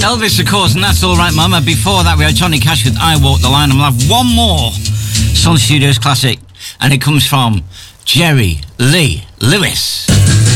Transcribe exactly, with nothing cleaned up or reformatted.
Elvis, of course, and That's All Right Mama. Before that, we had Johnny Cash with I Walk the Line, and we'll have one more Sun Studios classic, and it comes from Jerry Lee Lewis.